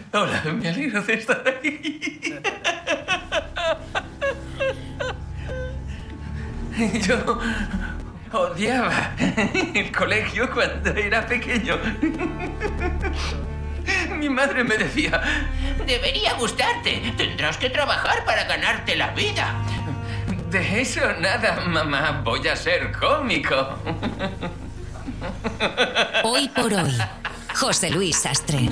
Hola, me alegro de estar aquí. Yo odiaba el colegio cuando era pequeño. Mi madre me decía: Debería gustarte. Tendrás que trabajar para ganarte la vida. de eso nada, mamá. Voy a ser cómico. Hoy por hoy, José Luis Sastre.